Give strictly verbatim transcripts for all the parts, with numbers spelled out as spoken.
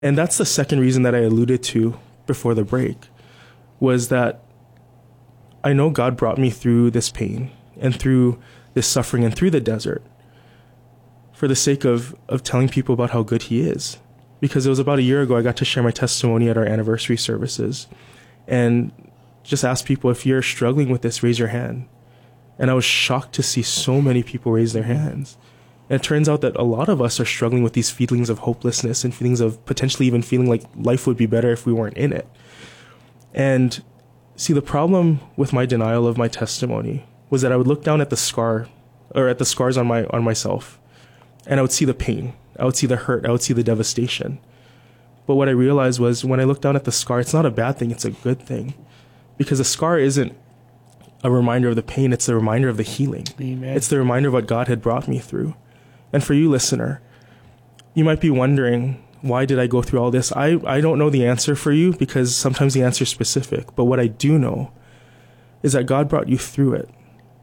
And that's the second reason that I alluded to before the break, was that I know God brought me through this pain and through this suffering and through the desert for the sake of, of telling people about how good he is. Because it was about a year ago I got to share my testimony at our anniversary services and just ask people, if you're struggling with this, raise your hand. And I was shocked to see so many people raise their hands. And it turns out that a lot of us are struggling with these feelings of hopelessness and feelings of potentially even feeling like life would be better if we weren't in it. And see, the problem with my denial of my testimony was that I would look down at the scar, or at the scars on my on myself, and I would see the pain. I would see the hurt. I would see the devastation. But what I realized was, when I look down at the scar, it's not a bad thing. It's a good thing. Because the scar isn't a reminder of the pain. It's the reminder of the healing. Amen. It's the reminder of what God had brought me through. And for you, listener, you might be wondering, why did I go through all this? I, I don't know the answer for you, because sometimes the answer is specific. But what I do know is that God brought you through it.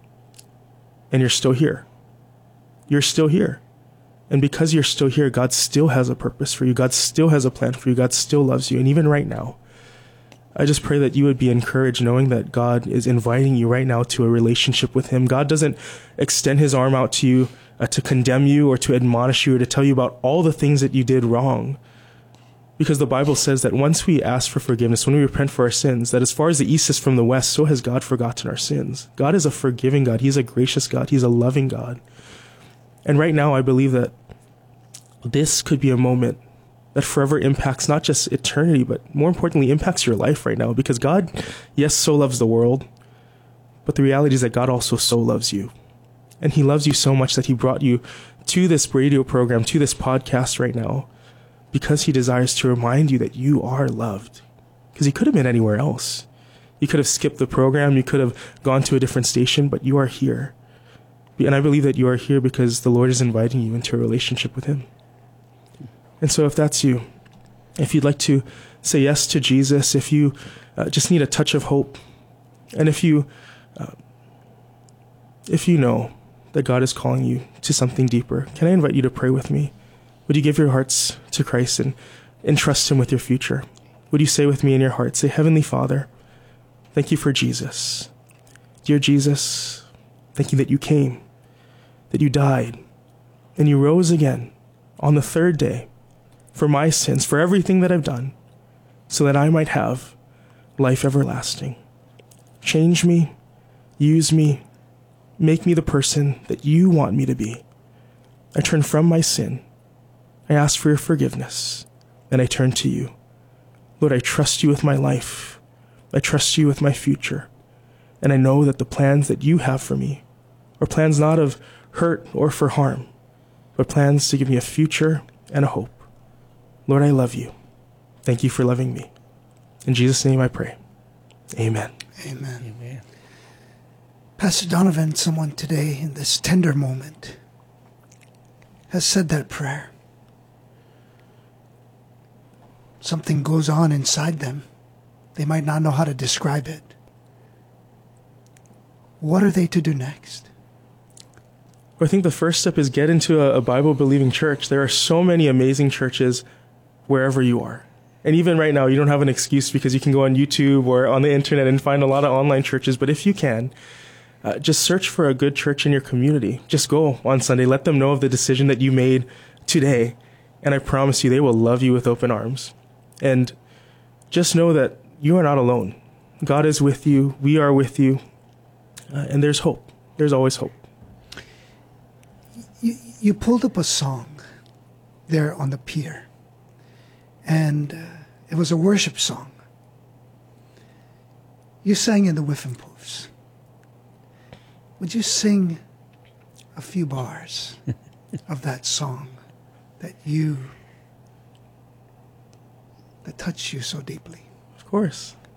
And you're still here. You're still here. And because you're still here, God still has a purpose for you. God still has a plan for you. God still loves you. And even right now, I just pray that you would be encouraged knowing that God is inviting you right now to a relationship with him. God doesn't extend his arm out to you uh, to condemn you or to admonish you or to tell you about all the things that you did wrong. Because the Bible says that once we ask for forgiveness, when we repent for our sins, that as far as the east is from the west, so has God forgotten our sins. God is a forgiving God. He's a gracious God. He's a loving God. And right now, I believe that this could be a moment that forever impacts not just eternity, but more importantly, impacts your life right now. Because God, yes, so loves the world, but the reality is that God also so loves you. And he loves you so much that he brought you to this radio program, to this podcast right now, because he desires to remind you that you are loved. Because he could have been anywhere else. You could have skipped the program. You could have gone to a different station, but you are here. And I believe that you are here because the Lord is inviting you into a relationship with him. And so if that's you, if you'd like to say yes to Jesus, if you uh, just need a touch of hope, and if you, uh, if you know that God is calling you to something deeper, can I invite you to pray with me? Would you give your hearts to Christ and entrust him with your future? Would you say with me in your heart, say, Heavenly Father, thank you for Jesus. Dear Jesus, thank you that you came, that you died, and you rose again on the third day for my sins, for everything that I've done, so that I might have life everlasting. Change me, use me, make me the person that you want me to be. I turn from my sin. I ask for your forgiveness, and I turn to you. Lord, I trust you with my life. I trust you with my future. And I know that the plans that you have for me are plans not of hurt or for harm, but plans to give me a future and a hope. Lord, I love you. Thank you for loving me. In Jesus' name I pray. Amen. Amen. Amen. Pastor Donovan, someone today in this tender moment has said that prayer. Something goes on inside them. They might not know how to describe it. What are they to do next? I think the first step is get into a, a Bible-believing church. There are so many amazing churches wherever you are. And even right now, you don't have an excuse because you can go on YouTube or on the internet and find a lot of online churches. But if you can, uh, just search for a good church in your community. Just go on Sunday. Let them know of the decision that you made today. And I promise you, they will love you with open arms. And just know that you are not alone. God is with you. We are with you. Uh, and there's hope. There's always hope. You, you pulled up a song there on the pier. And uh, it was a worship song. You sang in the Whiffenpoofs. Would you sing a few bars of that song that you, that touched you so deeply? Of course.